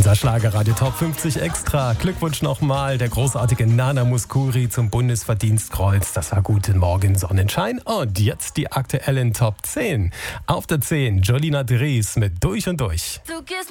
Unser Schlagerradio Top 50 Extra. Glückwunsch nochmal, der großartige Nana Mouskouri zum Bundesverdienstkreuz. Das war Guten Morgen Sonnenschein. Und jetzt die aktuellen Top 10. Auf der 10 Jolina Dries mit Durch und Durch.